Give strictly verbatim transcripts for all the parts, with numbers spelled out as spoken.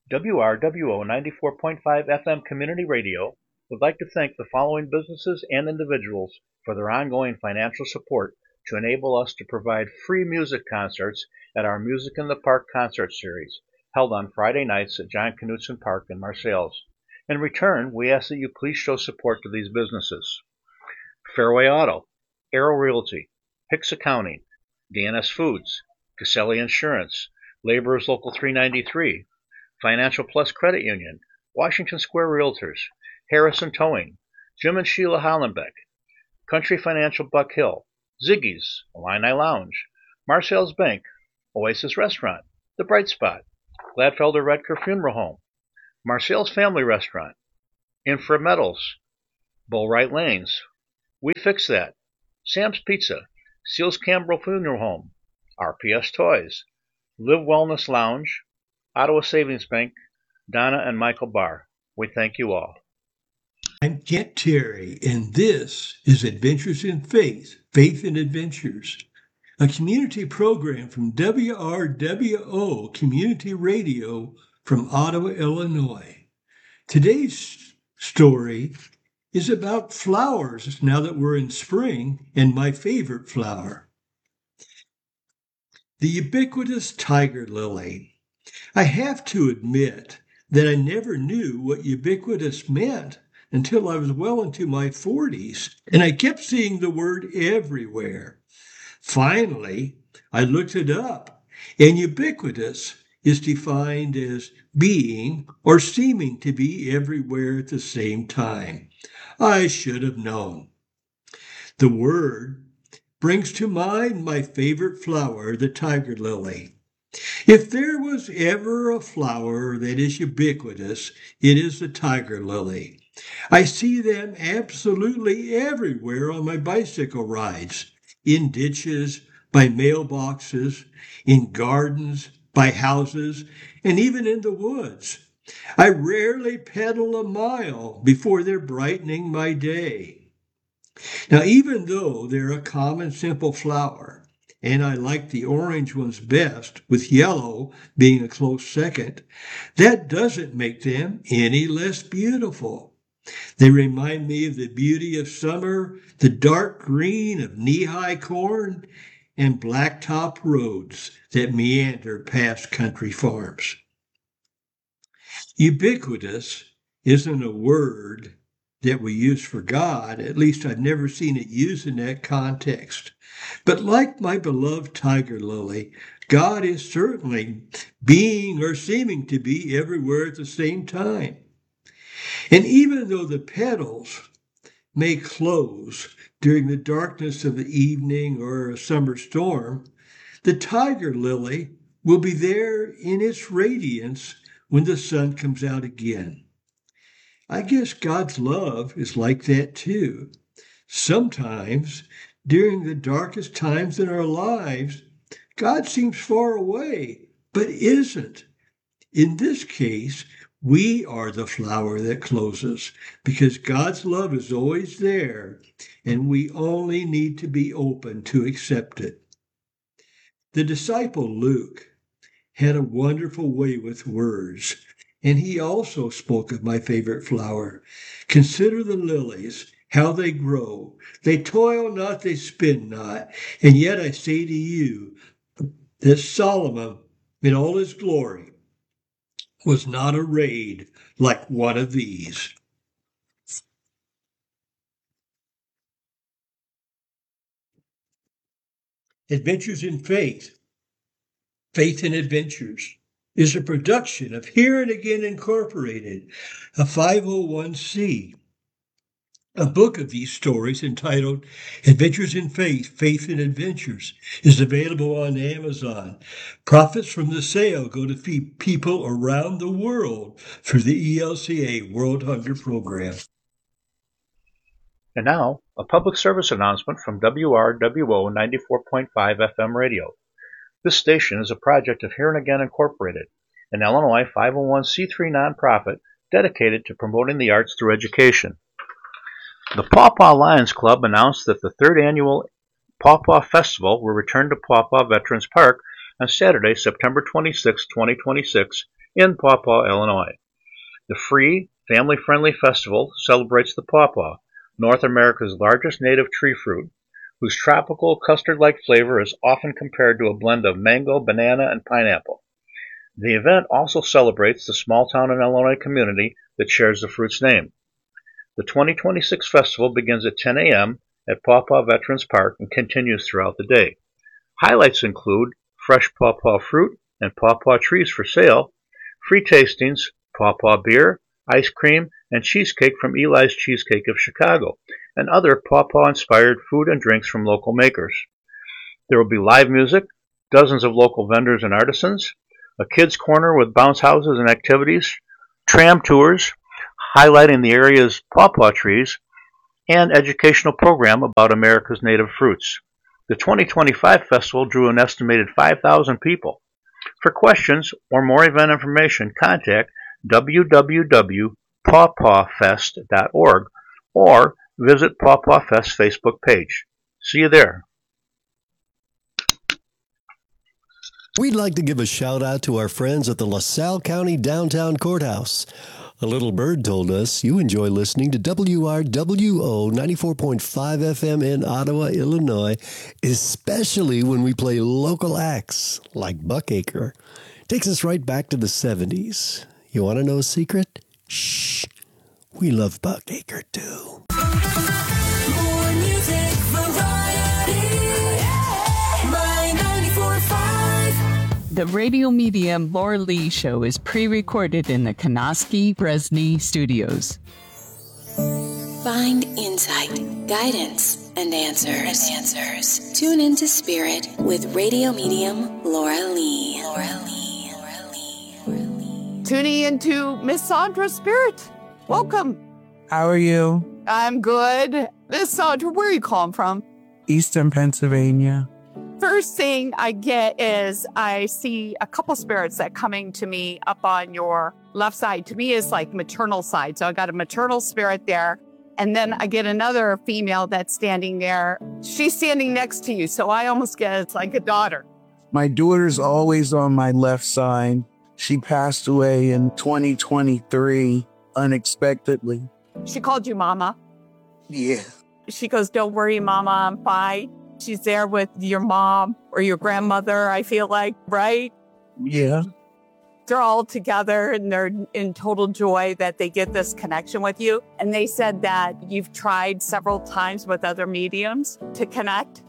W R W O ninety-four point five F M Community Radio would like to thank the following businesses and individuals for their ongoing financial support to enable us to provide free music concerts at our Music in the Park concert series, held on Friday nights at John Knutson Park in Marseilles. In return, we ask that you please show support to these businesses: Fairway Auto, Arrow Realty, Hicks Accounting, D N S Foods, Caselli Insurance, Laborers Local three ninety-three, Financial Plus Credit Union, Washington Square Realtors, Harrison Towing, Jim and Sheila Hollenbeck, Country Financial Buck Hill, Ziggy's, Illini Lounge, Marcel's Bank, Oasis Restaurant, The Bright Spot, Gladfelder Redker Funeral Home, Marcel's Family Restaurant, Infra Metals, Bullwright Lanes, We Fix That, Sam's Pizza, Seals Campbell Funeral Home, R P S Toys, Live Wellness Lounge, Ottawa Savings Bank, Donna and Michael Barr. We thank you all. I'm Kent Terry, and this is Adventures in Faith, Faith and Adventures, a community program from W R W O Community Radio from Ottawa, Illinois. Today's story is about flowers now that we're in spring, and my favorite flower, the ubiquitous tiger lily. I have to admit that I never knew what ubiquitous meant until I was well into my forties, and I kept seeing the word everywhere. Finally, I looked it up, and ubiquitous is defined as being or seeming to be everywhere at the same time. I should have known. The word brings to mind my favorite flower, the tiger lily. If there was ever a flower that is ubiquitous, it is the tiger lily. I see them absolutely everywhere on my bicycle rides, in ditches, by mailboxes, in gardens, by houses, and even in the woods. I rarely pedal a mile before they're brightening my day. Now, even though they're a common, simple flower, and I like the orange ones best, with yellow being a close second, that doesn't make them any less beautiful. They remind me of the beauty of summer, the dark green of knee-high corn, and blacktop roads that meander past country farms. Ubiquitous isn't a word that we use for God. At least I've never seen it used in that context. But like my beloved tiger lily, God is certainly being or seeming to be everywhere at the same time. And even though the petals may close during the darkness of the evening or a summer storm, the tiger lily will be there in its radiance when the sun comes out again. I guess God's love is like that too. Sometimes, during the darkest times in our lives, God seems far away, but isn't. In this case, we are the flower that closes, because God's love is always there, and we only need to be open to accept it. The disciple Luke had a wonderful way with words, and he also spoke of my favorite flower. Consider the lilies, how they grow. They toil not, they spin not. And yet I say to you that Solomon, in all his glory, was not arrayed like one of these. Adventures in Faith, Faith and Adventures, is a production of Here and Again Incorporated, a five oh one c. A book of these stories entitled Adventures in Faith, Faith and Adventures is available on Amazon. Profits from the sale go to feed people around the world through the E L C A World Hunger Program. And now, a public service announcement from W R W O ninety-four point five F M radio. This station is a project of Here and Again Incorporated, an Illinois five oh one c three nonprofit dedicated to promoting the arts through education. The Pawpaw Lions Club announced that the third annual Pawpaw Festival will return to Pawpaw Veterans Park on Saturday, September twenty-sixth, twenty twenty-six in Paw Paw, Illinois. The free, family-friendly festival celebrates the pawpaw, North America's largest native tree fruit, whose tropical custard-like flavor is often compared to a blend of mango, banana, and pineapple. The event also celebrates the small town in Illinois community that shares the fruit's name. The twenty twenty-six festival begins at ten a.m. at Paw Paw Veterans Park and continues throughout the day. Highlights include fresh pawpaw fruit and pawpaw trees for sale, free tastings, pawpaw beer, ice cream, and cheesecake from Eli's Cheesecake of Chicago, and other pawpaw-inspired food and drinks from local makers. There will be live music, dozens of local vendors and artisans, a kids' corner with bounce houses and activities, tram tours highlighting the area's pawpaw trees, and educational program about America's native fruits. The twenty twenty-five festival drew an estimated five thousand people. For questions or more event information, contact w w w dot paw paw fest dot org or visit Paw Paw Fest Facebook page. See you there. We'd like to give a shout out to our friends at the LaSalle County Downtown Courthouse. A little bird told us you enjoy listening to W R W O ninety-four point five F M in Ottawa, Illinois, especially when we play local acts like Buckacre. Takes us right back to the seventies. You want to know a secret? Shh. We love Buckacre too. More music variety. My ninety-four point five. The Radio Medium Laura Lee Show is pre-recorded in the Kanoski Bresney Studios. Find insight, guidance, and answers. And answers. Tune into Spirit with Radio Medium Laura Lee. Laura Lee. Laura Lee. Laura Lee. Tuning into Miss Sandra Spirit. Welcome. How are you? I'm good. Miss Sandra, where are you calling from? Eastern Pennsylvania. First thing I get is I see a couple spirits that coming to me up on your left side. To me, is like maternal side. So I got a maternal spirit there. And then I get another female that's standing there. She's standing next to you. So I almost get it's like a daughter. My daughter's always on my left side. She passed away in twenty twenty-three unexpectedly. She called you mama. Yeah. She goes, don't worry, mama, I'm fine. She's there with your mom or your grandmother, I feel like, right? Yeah. They're all together and they're in total joy that they get this connection with you. And they said that you've tried several times with other mediums to connect.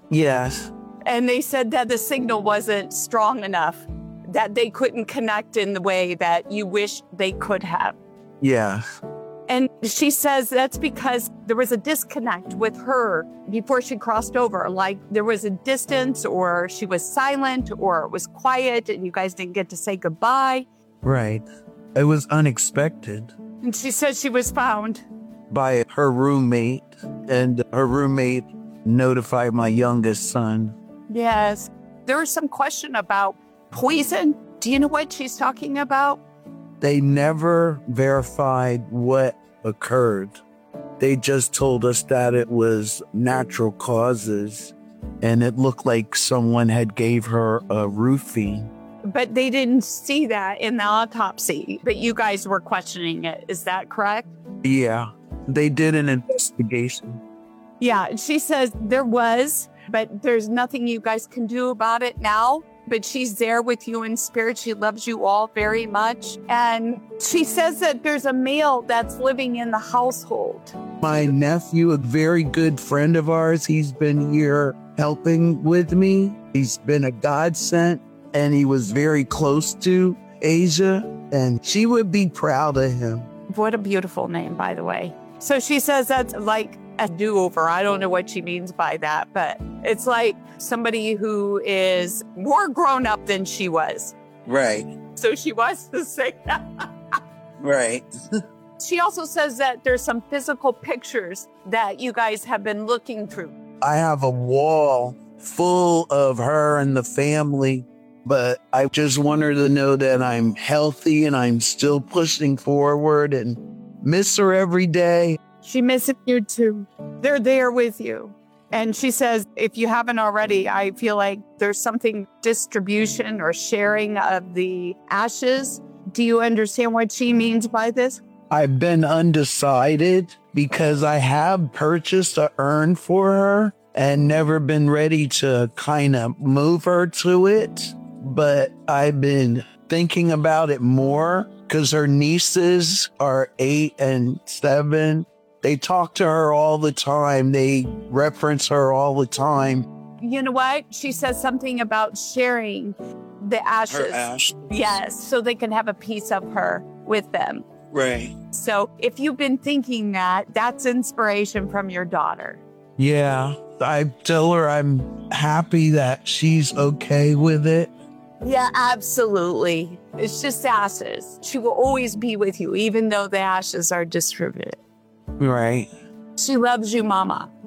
Yes. And they said that the signal wasn't strong enough, that they couldn't connect in the way that you wish they could have. Yeah. And she says that's because there was a disconnect with her before she crossed over. Like there was a distance, or she was silent, or it was quiet and you guys didn't get to say goodbye. Right. It was unexpected. And she says she was found by her roommate, and her roommate notified my youngest son. Yes. There was some question about poison. Do you know what she's talking about? They never verified what occurred. They just told us that it was natural causes, and it looked like someone had gave her a roofie. But they didn't see that in the autopsy, but you guys were questioning it. Is that correct? Yeah, they did an investigation. Yeah, she says there was, but there's nothing you guys can do about it now. But she's there with you in spirit. She loves you all very much. And she says that there's a male that's living in the household. My nephew, a very good friend of ours, he's been here helping with me. He's been a godsend, and he was very close to Asia, and she would be proud of him. What a beautiful name, by the way. So she says that's like a do-over. I don't know what she means by that, but it's like somebody who is more grown up than she was. Right. So she wants to say that. Right. She also says that there's some physical pictures that you guys have been looking through. I have a wall full of her and the family, but I just want her to know that I'm healthy and I'm still pushing forward and miss her every day. She misses you too. They're there with you. And she says, if you haven't already, I feel like there's something distribution or sharing of the ashes Do you understand what she means by this? I've been undecided because I have purchased a urn for her and never been ready to kind of move her to it. But I've been thinking about it more because her nieces are eight and seven. They talk to her all the time. They reference her all the time. You know what? She says something about sharing the ashes. Her ash. Yes, so they can have a piece of her with them. Right. So if you've been thinking that, that's inspiration from your daughter. Yeah. I tell her I'm happy that she's okay with it. Yeah, absolutely. It's just ashes. She will always be with you, even though the ashes are distributed. Right. She loves you, Mama.